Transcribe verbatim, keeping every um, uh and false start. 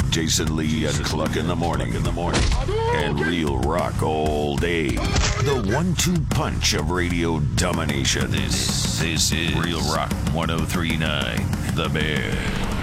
Jason Lee and Cluck in the morning, in the morning, and Real Rock all day. The one two punch of radio domination. This, this is Real Rock one oh three point nine, The Bear.